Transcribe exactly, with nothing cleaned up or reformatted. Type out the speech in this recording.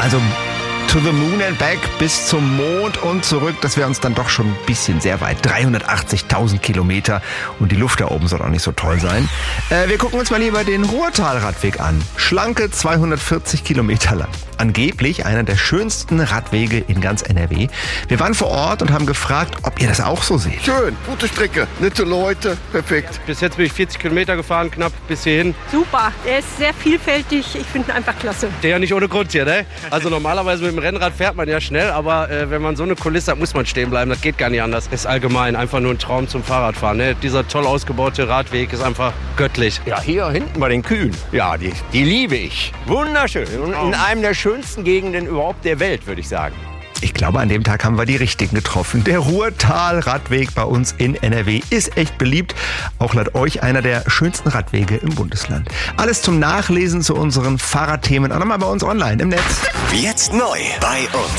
Also to the moon and back, bis zum Mond und zurück. Das wäre uns dann doch schon ein bisschen sehr weit. dreihundertachtzigtausend Kilometer und die Luft da oben soll auch nicht so toll sein. Äh, wir gucken uns mal lieber den Ruhrtal-Radweg an. Schlanke zweihundertvierzig Kilometer lang. Angeblich einer der schönsten Radwege in ganz N R W. Wir waren vor Ort und haben gefragt, ob ihr das auch so seht. Schön, gute Strecke, nette Leute, perfekt. Bis jetzt bin ich vierzig Kilometer gefahren, knapp bis hierhin. Super, der ist sehr vielfältig, ich finde ihn einfach klasse. Der ja nicht ohne Grund hier, ne? Also normalerweise mit dem Rennrad fährt man ja schnell, aber äh, wenn man so eine Kulisse hat, muss man stehen bleiben. Das geht gar nicht anders. Ist allgemein einfach nur ein Traum zum Fahrradfahren, ne? Dieser toll ausgebaute Radweg ist einfach göttlich. Ja, hier hinten bei den Kühen. Ja, die, die liebe ich. Wunderschön. Und in einem der schönsten Gegenden überhaupt der Welt, würde ich sagen. Ich glaube, an dem Tag haben wir die Richtigen getroffen. Der Ruhrtal-Radweg bei uns in N R W ist echt beliebt. Auch laut euch einer der schönsten Radwege im Bundesland. Alles zum Nachlesen zu unseren Fahrradthemen auch nochmal bei uns online im Netz. Jetzt neu bei uns.